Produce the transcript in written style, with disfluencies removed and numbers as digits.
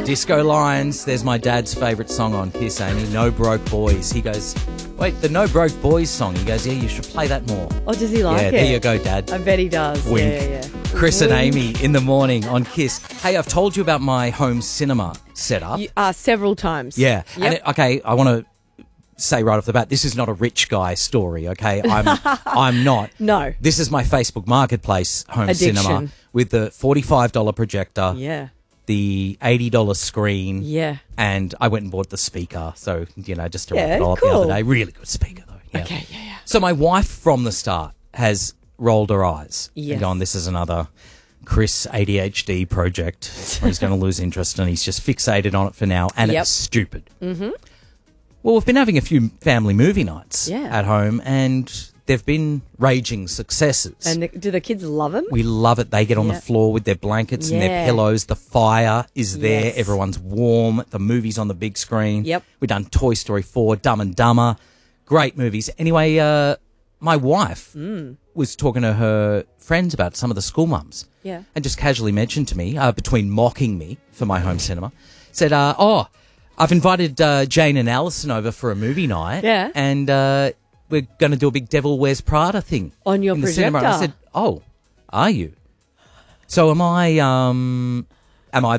Disco Lines. There's my dad's favourite song on Kiss, Amy. No Broke Boys. He goes, wait, the No Broke Boys song. He goes, yeah, you should play that more. Oh, does he like it? Yeah, there you go, Dad. I bet he does. Wink. Yeah. Chris and Amy in the morning on Kiss. Hey, I've told you about my home cinema setup. Several times. Yeah. Yep. And I want to say right off the bat, this is not a rich guy story, okay? I'm not. No. This is my Facebook Marketplace home Addiction. cinema with the $45 projector. Yeah. The $80 screen. Yeah. And I went and bought the speaker. So, just to Yeah, wrap it all up cool. the other day. Really good speaker, though. Yeah. Okay, yeah. So my wife from the start has rolled her eyes Yes. and gone, this is another Chris ADHD project where he's going to lose interest, and he's just fixated on it for now, and Yep. it's stupid. Mm-hmm. Well, we've been having a few family movie nights Yeah. at home, and they've been raging successes. And do the kids love him? We love it. They get on the Yep. floor with their blankets and their Yeah. pillows. The fire is there. Yes. Everyone's warm. The movie's on the big screen. Yep. We've done Toy Story 4, Dumb and Dumber. Great movies. Anyway, my wife was talking to her friends about some of the school mums. Yeah. And just casually mentioned to me, between mocking me for my home cinema, said, I've invited Jane and Alison over for a movie night. Yeah. And we're going to do a big Devil Wears Prada thing. On your in the cinema. And I projector. said, oh, are you? So am I